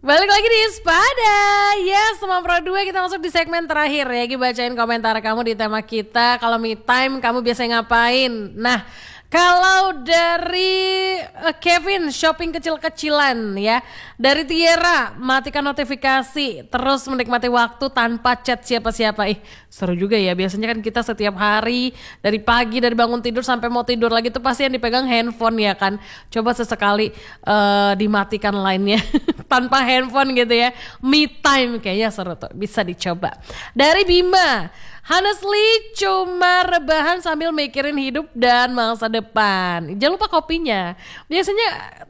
Balik lagi di Spada. Yes, sama Pro 2 kita masuk di segmen terakhir ya. Kita bacain komentar kamu di tema kita. Kalau me time kamu biasanya ngapain? Nah, kalau dari Kevin, shopping kecil-kecilan ya. Dari Tiara, matikan notifikasi, terus menikmati waktu tanpa chat siapa-siapa. Seru juga ya. Biasanya kan kita setiap hari dari pagi, dari bangun tidur sampai mau tidur lagi tuh pasti yang dipegang handphone ya kan. Coba sesekali dimatikan lainnya tanpa handphone gitu ya. Me time kayaknya seru tuh, bisa dicoba. Dari Bima, honestly cuma rebahan sambil mikirin hidup dan masa depan. Jangan lupa kopinya. Biasanya